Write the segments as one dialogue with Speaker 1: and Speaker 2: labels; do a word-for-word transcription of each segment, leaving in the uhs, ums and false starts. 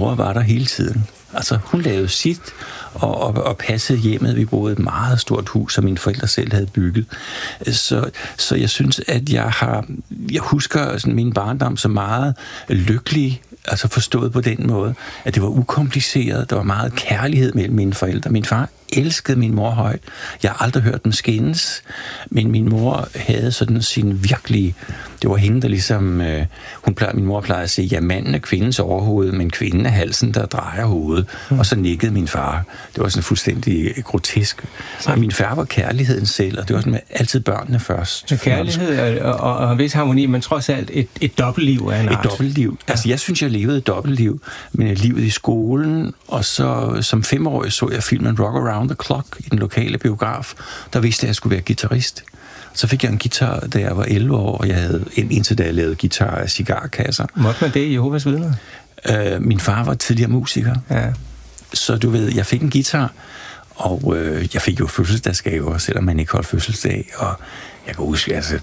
Speaker 1: mor var der hele tiden. Altså, hun lavede sit og, og, og passede hjemmet. Vi boede i et meget stort hus, som mine forældre selv havde bygget. Så, så jeg synes, at jeg har... Jeg husker sådan min barndom så meget lykkelig, altså forstået på den måde, at det var ukompliceret. Der var meget kærlighed mellem mine forældre. Min far elskede min mor højt. Jeg har aldrig hørt dem skændes, men min mor havde sådan sin virkelige... Det var hende, der ligesom... Øh, hun plejer, min mor plejede at sige, ja, manden er kvindens overhoved, men kvinden er halsen, der drejer hovedet. Mm. Og så nikkede min far. Det var sådan fuldstændig grotesk. Så min far var kærligheden selv, og det var sådan med altid børnene først.
Speaker 2: Så kærlighed og, og, og en vis harmoni, men trods alt et, et dobbeltliv af en art.
Speaker 1: Et dobbeltliv. Ja. Altså, jeg synes, jeg levede et dobbeltliv, men livet i skolen, og så som femårig så jeg filmen Rock Around the Clock i den lokale biograf. Der vidste jeg, at jeg skulle være guitarist. Så fik jeg en guitar, da jeg var elleve år, og jeg havde indtil da jeg lavede guitar af cigarkasser.
Speaker 2: Måtte man det i Jehovas vidner?
Speaker 1: Øh, min far var tidligere musiker.
Speaker 2: Ja.
Speaker 1: Så du ved, jeg fik en guitar, og øh, jeg fik jo fødselsdagsgaver, selvom man ikke holdt fødselsdag. Og jeg kan huske, altså,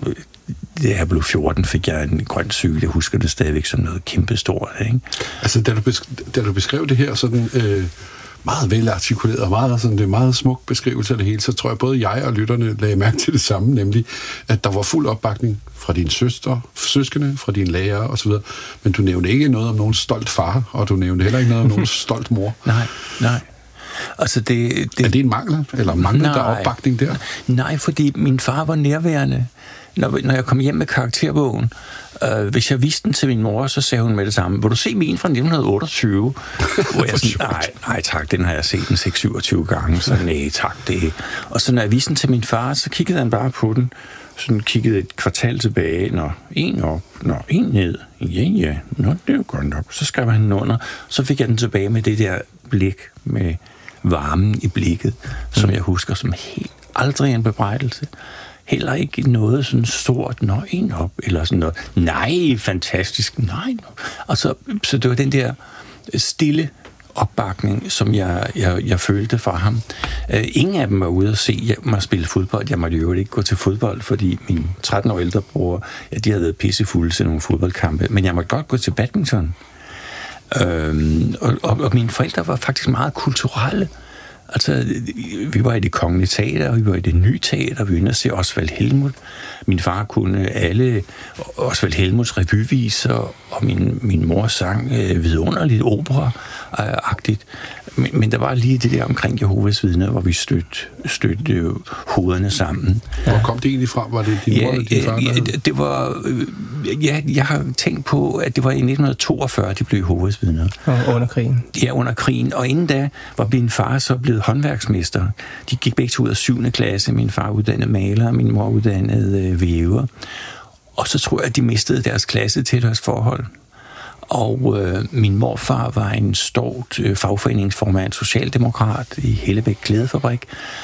Speaker 1: da jeg blev fjorten, fik jeg en grøn cykel. Jeg husker det stadigvæk som noget kæmpestort, ikke?
Speaker 3: Altså, da du, besk- da du beskrev det her sådan... Øh meget velartikuleret og meget, sådan, det er meget smuk beskrivelse af det hele, så tror jeg både jeg og lytterne lagde mærke til det samme, nemlig at der var fuld opbakning fra dine søstre, søskende, fra dine lærer osv., men du nævnte ikke noget om nogen stolt far, og du nævnte heller ikke noget om nogen stolt mor.
Speaker 1: Nej, nej. Altså det, det...
Speaker 3: Er det en mangel, eller mangler der opbakning der?
Speaker 1: Nej, fordi min far var nærværende. Når, når jeg kom hjem med karakterbogen, øh, hvis jeg viste den til min mor, så sagde hun med det samme, vil du se min fra nitten otteogtyve? Hvor jeg sådan, nej, nej tak, den har jeg set den seks syvogtyve gange, så nej tak, det. Og så når jeg viste den til min far, så kiggede han bare på den, sådan kiggede et kvartal tilbage, når en op, når en ned, ja ja, nå, det er jo godt nok. Så skrev han den under, så fik jeg den tilbage med det der blik, med varmen i blikket, som jeg husker som helt aldrig en bebrejdelse. Heller ikke noget sådan stort, nå, en op, eller sådan noget. Nej, fantastisk, nej. No. Og så, så det var den der stille opbakning, som jeg, jeg, jeg følte fra ham. Uh, ingen af dem var ude at se mig spille fodbold. Jeg måtte jo ikke gå til fodbold, fordi min tretten år ældre bror, ja, de havde været pissefulde til nogle fodboldkampe, men jeg måtte godt gå til badminton. Uh, og, og, og mine forældre var faktisk meget kulturelle. Altså, vi var i Det Kongelige Teater, og vi var i Det Nye Teater, vi var inde og se Osvald Helmuth. Min far kunne alle Osvald Helmuths revyviser, og min, min mor sang øh, vidunderligt opera-agtigt. Men, men der var lige det der omkring Jehovas vidner, hvor vi stødte, stødte øh, hovederne sammen.
Speaker 3: Hvor kom det egentlig fra? Var det din mor
Speaker 1: ja,
Speaker 3: eller din far?
Speaker 1: Ja, det, det var... Øh, ja, jeg har tænkt på, at det var i nitten toogfyrre, de blev Jehovas vidner.
Speaker 2: Og under krigen.
Speaker 1: Ja, under krigen. Og inden da var min far så blevet håndværksmester. De gik begge to ud af syvende klasse. Min far uddannede maler, min mor uddannede øh, væver. Og så tror jeg, at de mistede deres klasse til deres forhold. Og øh, min morfar var en stort øh, fagforeningsformand, socialdemokrat i Hellebæk Klædefabrik.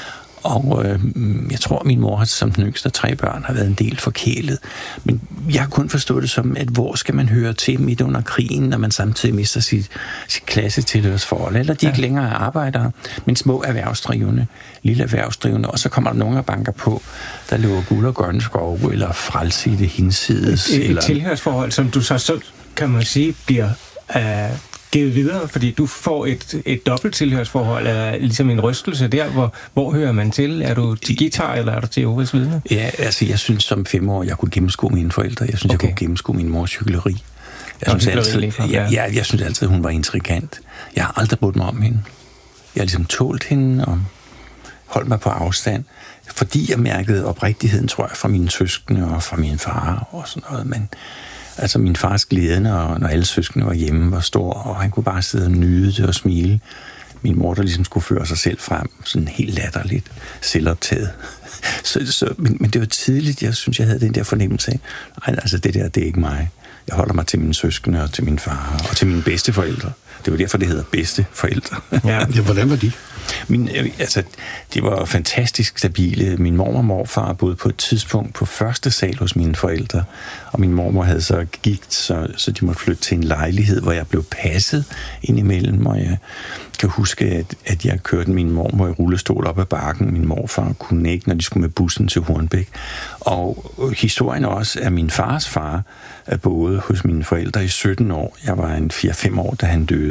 Speaker 1: Og øh, jeg tror, at min mor som den yngste af tre børn har været en del forkælet. Men jeg har kun forstået det som, at hvor skal man høre til midt under krigen, når man samtidig mister sit, sit klassetilhørsforhold. Eller de ja. ikke længere er arbejdere, men små erhvervsdrivende, lille erhvervsdrivende. Og så kommer der nogen, der banker på, der løber guld og grønne skove, eller frelse i det hinsides.
Speaker 2: Et, et,
Speaker 1: eller...
Speaker 2: et tilhørsforhold, som du så, så kan man sige, bliver... Øh givet videre, fordi du får et, et dobbelt tilhørsforhold, eller ligesom en rystelse der, hvor, hvor hører man til? Er du til guitar, eller er du til Jehovas vidner?
Speaker 1: Ja, altså jeg synes som femårig, jeg kunne gennemskue mine forældre. Jeg synes, okay. jeg kunne gennemskue min mors hykleri. Jeg synes, altid,
Speaker 2: fra, ja.
Speaker 1: jeg, jeg, jeg synes altid, hun var intrigant. Jeg har aldrig brudt mig om hende. Jeg har ligesom tålt hende og holdt mig på afstand, fordi jeg mærkede oprigtigheden, tror jeg, fra mine søskende og fra min far og sådan noget, men altså min fars glæde, når, når alle søskende var hjemme, var stor, og han kunne bare sidde og nyde det og smile. Min mor, der ligesom skulle føre sig selv frem, sådan helt latterligt, selvoptaget. Så, så, men, men det var tidligt, jeg synes, jeg havde den der fornemmelse af, nej, altså det der, det er ikke mig. Jeg holder mig til mine søskende og til min far og til mine bedsteforældre. Det var derfor, det hedder bedsteforældre.
Speaker 3: Ja, ja, hvordan var de?
Speaker 1: Min, altså, de var fantastisk stabile. Min mormor og morfar boede på et tidspunkt på første sal hos mine forældre, og min mormor havde så gigt, så, så de måtte flytte til en lejlighed, hvor jeg blev passet indimellem, og jeg kan huske, at, at jeg kørte min mormor i rullestol op ad bakken. Min morfar kunne ikke, når de skulle med bussen til Hornbæk. Og historien også, at min fars far boede hos mine forældre i sytten år. Jeg var en fire fem år, da han døde.